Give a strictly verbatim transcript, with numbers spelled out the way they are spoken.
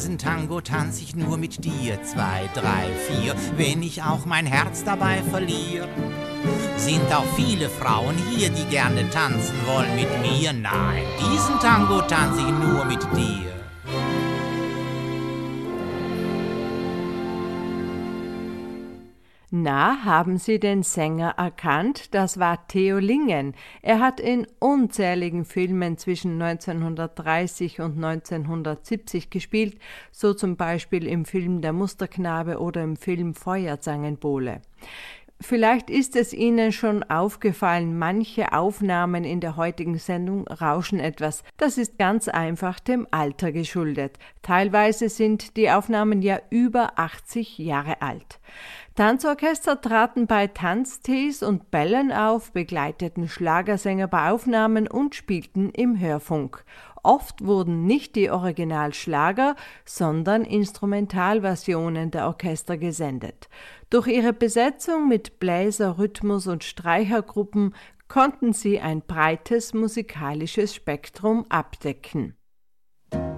Diesen Tango tanz ich nur mit dir, zwei, drei, vier, wenn ich auch mein Herz dabei verliere. Sind auch viele Frauen hier, die gerne tanzen wollen mit mir? Nein, diesen Tango tanz ich nur mit dir. Na, haben Sie den Sänger erkannt? Das war Theo Lingen. Er hat in unzähligen Filmen zwischen neunzehnhundertdreißig und neunzehnhundertsiebzig gespielt, so zum Beispiel im Film Der Musterknabe oder im Film Feuerzangenbowle. Vielleicht ist es Ihnen schon aufgefallen, manche Aufnahmen in der heutigen Sendung rauschen etwas. Das ist ganz einfach dem Alter geschuldet. Teilweise sind die Aufnahmen ja über achtzig Jahre alt. Tanzorchester traten bei Tanztees und Bällen auf, begleiteten Schlagersänger bei Aufnahmen und spielten im Hörfunk. Oft wurden nicht die Originalschlager, sondern Instrumentalversionen der Orchester gesendet. Durch ihre Besetzung mit Bläser-, Rhythmus- und Streichergruppen konnten sie ein breites musikalisches Spektrum abdecken.